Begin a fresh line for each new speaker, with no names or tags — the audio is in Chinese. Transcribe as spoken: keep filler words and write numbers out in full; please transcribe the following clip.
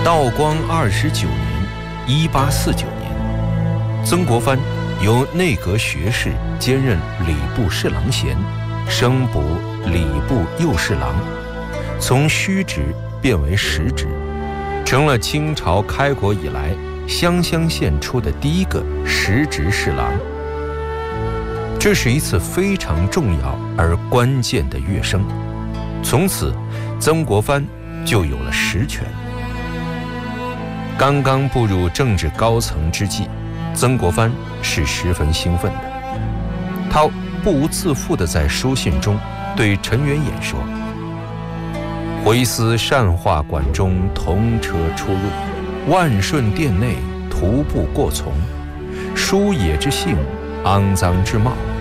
道光二十九年（一八四九年），曾国藩由内阁学士兼任礼部侍郎衔，升补礼部右侍郎，从虚职变为实职，成了清朝开国以来湘乡县出的第一个实职侍郎。这是一次非常重要而关键的跃升，从此曾国藩就有了实权。刚刚步入政治高层之际，曾国藩是十分兴奋的。他不无自负地在书信中对陈元衍说：“回思善化馆中同车出入，万顺殿内徒步过从，疏野之性，肮脏之貌，